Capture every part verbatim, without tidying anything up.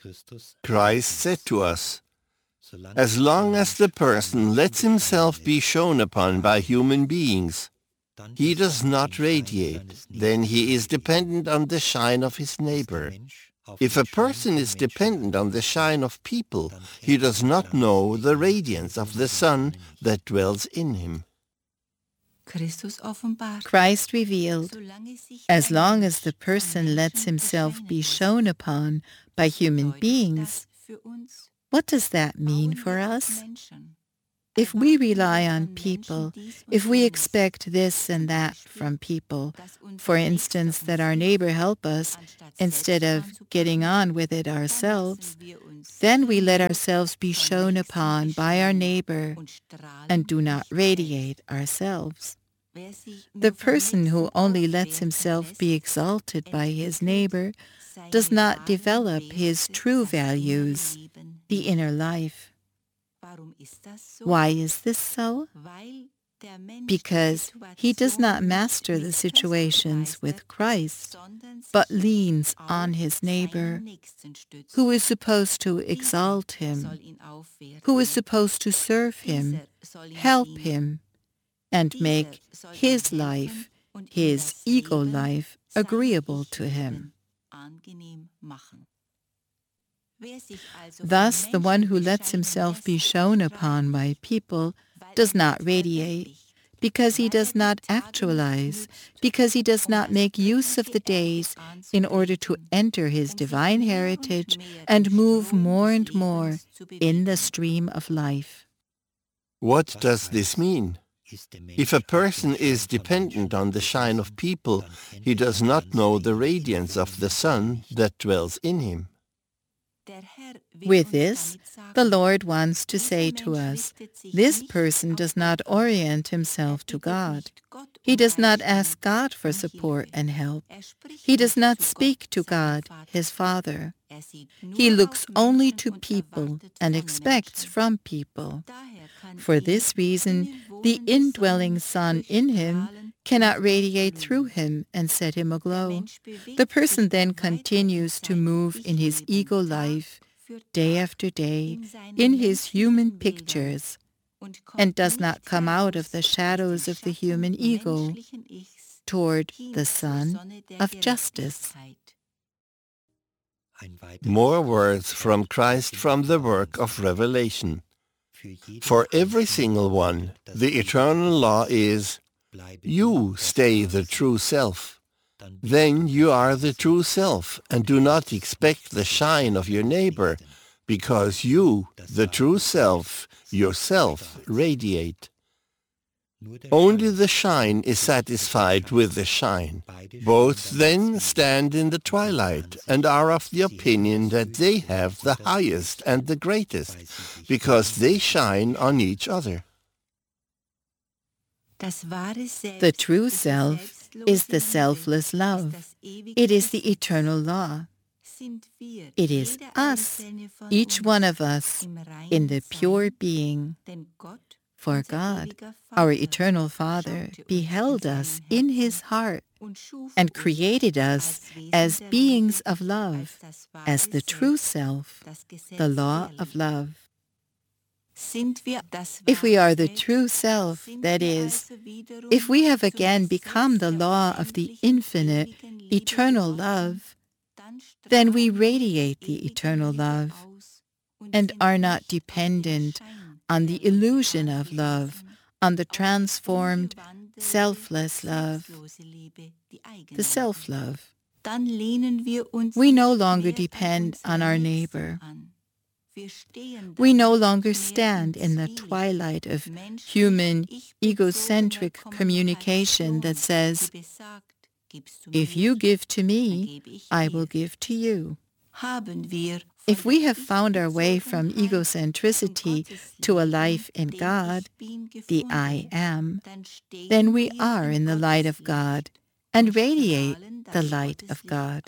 Christ said to us, as long as the person lets himself be shone upon by human beings, he does not radiate, then he is dependent on the shine of his neighbor. If a person is dependent on the shine of people, he does not know the radiance of the sun that dwells in him. Christ revealed, as long as the person lets himself be shone upon by human beings. What does that mean for us? If we rely on people, if we expect this and that from people, for instance, that our neighbor help us instead of getting on with it ourselves, then we let ourselves be shone upon by our neighbor and do not radiate ourselves. The person who only lets himself be exalted by his neighbor does not develop his true values, the inner life. Why is this so? Because he does not master the situations with Christ, but leans on his neighbor, who is supposed to exalt him, who is supposed to serve him, help him, and make his life, his ego life, agreeable to him. Thus, the one who lets himself be shone upon by people does not radiate, because he does not actualize, because he does not make use of the days in order to enter his divine heritage and move more and more in the stream of life. What does this mean? If a person is dependent on the shine of people, he does not know the radiance of the sun that dwells in him. With this, the Lord wants to say to us, this person does not orient himself to God. He does not ask God for support and help. He does not speak to God, his Father. He looks only to people and expects from people. For this reason, the indwelling sun in him cannot radiate through him and set him aglow. The person then continues to move in his ego life, day after day, in his human pictures, and does not come out of the shadows of the human ego toward the sun of justice. More words from Christ from the work of Revelation. For every single one, the eternal law is, you stay the true self. Then you are the true self, and do not expect the shine of your neighbor, because you, the true self, yourself, radiate. Only the shine is satisfied with the shine. Both then stand in the twilight and are of the opinion that they have the highest and the greatest, because they shine on each other. The true self is the selfless love. It is the eternal law. It is us, each one of us, in the pure being. For God, our eternal Father, beheld us in his heart and created us as beings of love, as the true self, the law of love. If we are the true self, that is, if we have again become the law of the infinite, eternal love, then we radiate the eternal love and are not dependent on the illusion of love, on the transformed, selfless love, the self-love. We no longer depend on our neighbor. We no longer stand in the twilight of human, egocentric communication that says, if you give to me, I will give to you. If we have found our way from egocentricity to a life in God, the I Am, then we are in the light of God and radiate the light of God.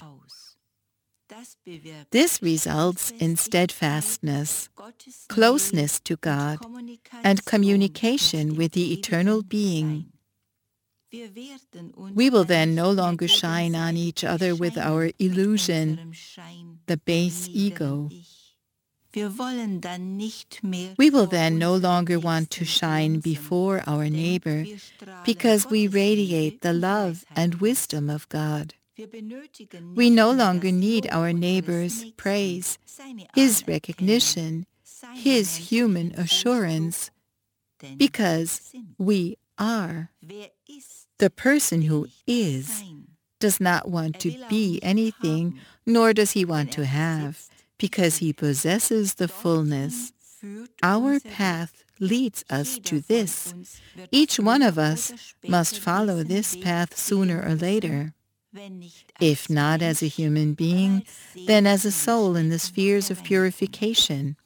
This results in steadfastness, closeness to God, and communication with the eternal being. We will then no longer shine on each other with our illusion, the base ego. We will then no longer want to shine before our neighbor because we radiate the love and wisdom of God. We no longer need our neighbor's praise, his recognition, his human assurance, because we are. The person who is does not want to be anything, nor does he want to have, because he possesses the fullness. Our path leads us to this. Each one of us must follow this path sooner or later. If not as a human being, then as a soul in the spheres of purification.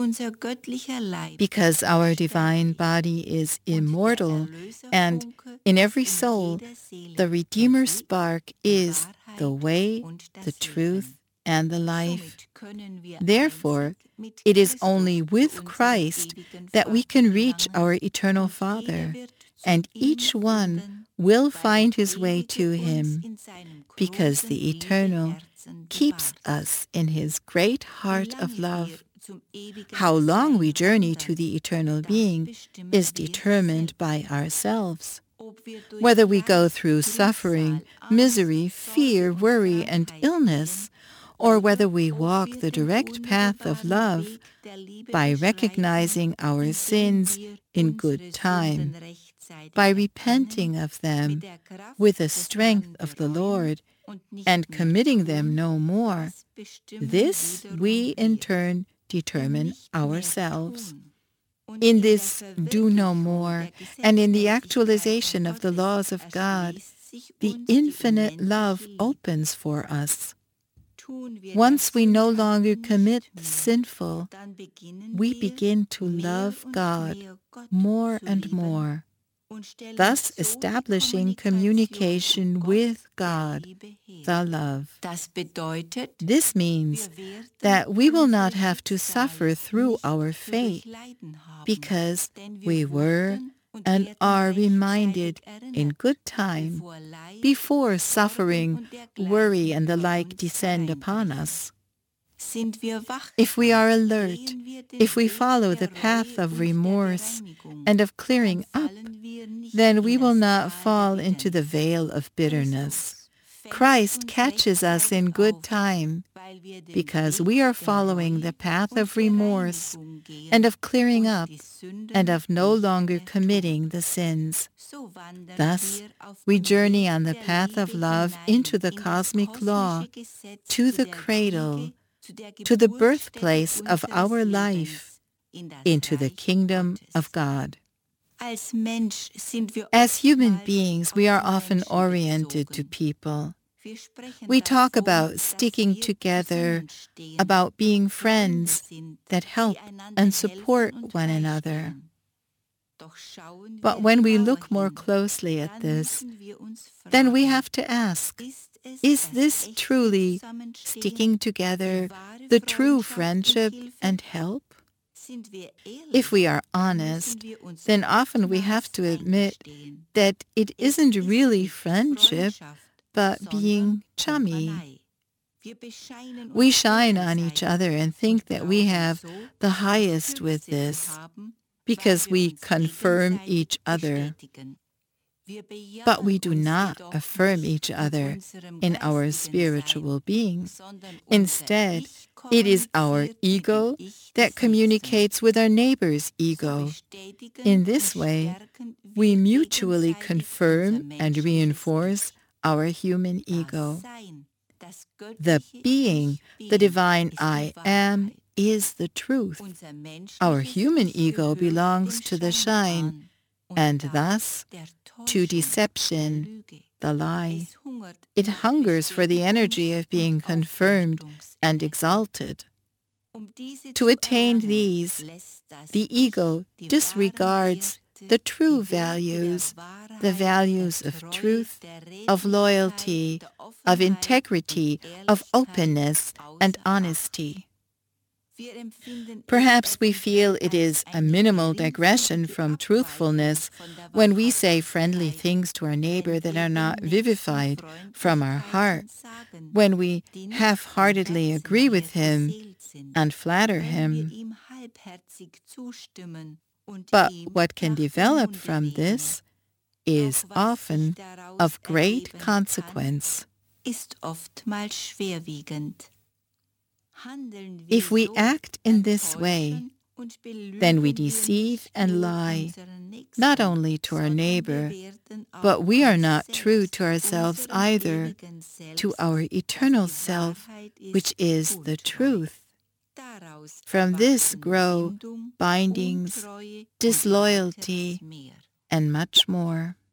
Because our divine body is immortal, and in every soul, the Redeemer spark is the way, the truth, and the life. Therefore, it is only with Christ that we can reach our eternal Father, and each one will find his way to him, because the Eternal keeps us in his great heart of love. How long we journey to the eternal being is determined by ourselves. Whether we go through suffering, misery, fear, worry, and illness, or whether we walk the direct path of love by recognizing our sins in good time, by repenting of them with the strength of the Lord, and committing them no more, this we in turn determine ourselves. In this do no more, and in the actualization of the laws of God, the infinite love opens for us. Once we no longer commit the sinful, we begin to love God more and more, thus establishing communication with God, the love. This means that we will not have to suffer through our faith, because we were and are reminded in good time, before suffering, worry, and the like descend upon us. If we are alert, if we follow the path of remorse and of clearing up, then we will not fall into the veil of bitterness. Christ catches us in good time, because we are following the path of remorse and of clearing up and of no longer committing the sins. Thus, we journey on the path of love into the cosmic law, to the cradle, to the birthplace of our life, into the kingdom of God. As human beings, we are often oriented to people. We talk about sticking together, about being friends that help and support one another. But when we look more closely at this, then we have to ask, is this truly sticking together, the true friendship and help? If we are honest, then often we have to admit that it isn't really friendship, but being chummy. We shine on each other and think that we have the highest with this, because we confirm each other. But we do not affirm each other in our spiritual being. Instead, it is our ego that communicates with our neighbor's ego. In this way, we mutually confirm and reinforce our human ego. The being, the divine I am, is the truth. Our human ego belongs to the shine, and thus to deception, the lie. It hungers for the energy of being confirmed and exalted. To attain these, the ego disregards the true values, the values of truth, of loyalty, of integrity, of openness and honesty. Perhaps we feel it is a minimal digression from truthfulness when we say friendly things to our neighbor that are not vivified from our heart, when we half-heartedly agree with him and flatter him. But what can develop from this is often of great consequence. If we act in this way, then we deceive and lie, not only to our neighbor, but we are not true to ourselves either, to our eternal self, which is the truth. From this grow bindings, disloyalty, and much more.